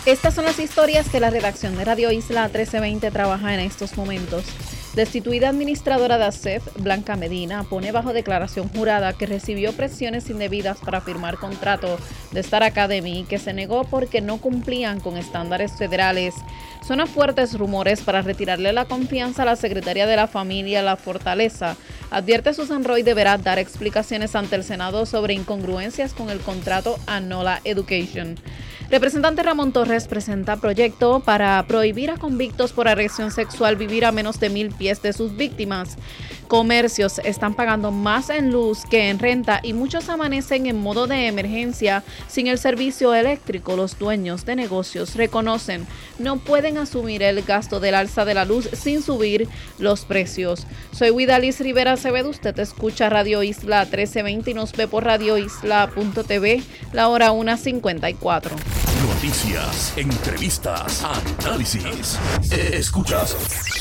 Estas son las historias que la redacción de Radio Isla 1320 trabaja en estos momentos. Destituida administradora de ASEF, Blanca Medina, pone bajo declaración jurada que recibió presiones indebidas para firmar contrato de Star Academy y que se negó porque no cumplían con estándares federales. Suenan fuertes rumores para retirarle la confianza a la secretaria de la familia La Fortaleza. Advierte Susan Roy deberá dar explicaciones ante el Senado sobre incongruencias con el contrato a Nola Education. Representante Ramón Torres presenta proyecto para prohibir a convictos por agresión sexual vivir a menos de 1,000 pies de sus víctimas. Comercios están pagando más en luz que en renta y muchos amanecen en modo de emergencia sin el servicio eléctrico. Los dueños de negocios reconocen no pueden asumir el gasto del alza de la luz sin subir los precios. Soy Widalis Rivera Acevedo, usted escucha Radio Isla 1320 y nos ve por radioisla.tv, la hora 1:54. Noticias, entrevistas, análisis. Escuchas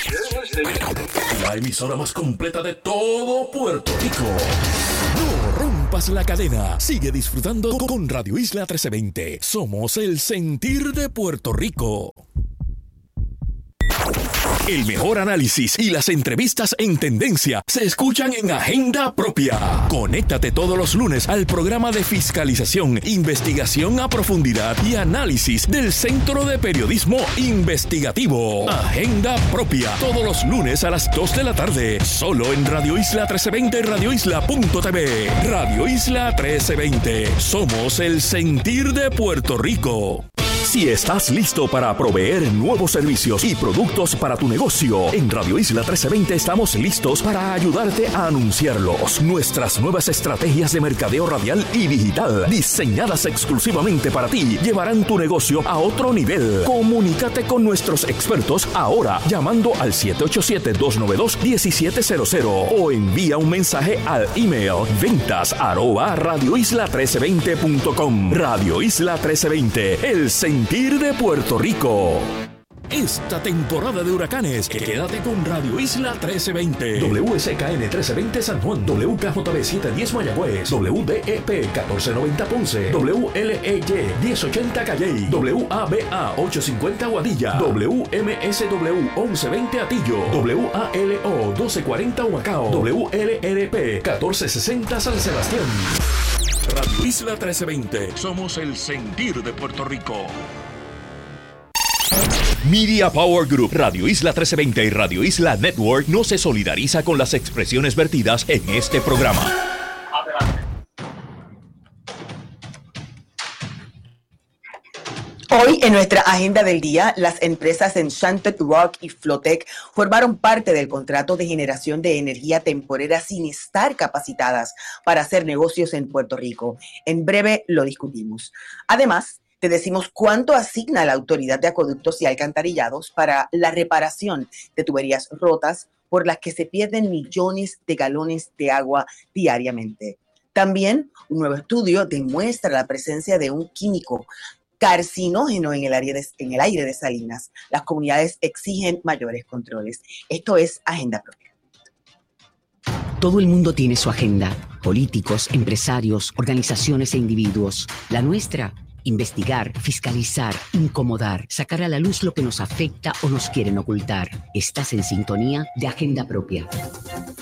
la emisora más completa de todo Puerto Rico. No rompas la cadena. Sigue disfrutando con Radio Isla 1320. Somos el sentir de Puerto Rico. El mejor análisis y las entrevistas en tendencia se escuchan en Agenda Propia. Conéctate todos los lunes al programa de fiscalización, investigación a profundidad y análisis del Centro de Periodismo Investigativo. Agenda Propia, todos los lunes a las 2 de la tarde, solo en Radio Isla 1320 y radioisla.tv. Radio Isla 1320, somos el sentir de Puerto Rico. Si estás listo para proveer nuevos servicios y productos para tu negocio, en Radio Isla 1320 estamos listos para ayudarte a anunciarlos. Nuestras nuevas estrategias de mercadeo radial y digital, diseñadas exclusivamente para ti, llevarán tu negocio a otro nivel. Comunícate con nuestros expertos ahora llamando al 787-292-1700 o envía un mensaje al email ventas@radioisla1320.com. Radio Isla 1320, el sentir de Puerto Rico. Esta temporada de huracanes, quédate con Radio Isla 1320. WSKN 1320 San Juan, WKJB 710 Mayagüez, WDEP 1490 Ponce, WLEY 1080 Calley, WABA 850 Guadilla, WMSW 1120 Atillo, WALO 1240 Humacao, WLRP 1460 San Sebastián. Radio Isla 1320. Somos el sentir de Puerto Rico. Media Power Group, Radio Isla 1320 y Radio Isla Network no se solidariza con las expresiones vertidas en este programa. Hoy en nuestra agenda del día, las empresas Enchanted Rock y Flotec formaron parte del contrato de generación de energía temporera sin estar capacitadas para hacer negocios en Puerto Rico. En breve lo discutimos. Además, te decimos cuánto asigna la Autoridad de Acueductos y Alcantarillados para la reparación de tuberías rotas por las que se pierden millones de galones de agua diariamente. También, un nuevo estudio demuestra la presencia de un químico carcinógeno en el aire de Salinas. Las comunidades exigen mayores controles. Esto es Agenda Propia. Todo el mundo tiene su agenda. Políticos, empresarios, organizaciones e individuos. La nuestra, investigar, fiscalizar, incomodar, sacar a la luz lo que nos afecta o nos quieren ocultar. Estás en sintonía de Agenda Propia.